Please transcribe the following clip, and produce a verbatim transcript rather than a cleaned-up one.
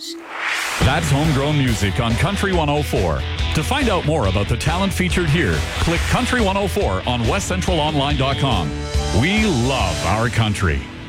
news. That's homegrown music on Country one oh four. To find out more about the talent featured here, click Country one oh four on west central online dot com. We love our country.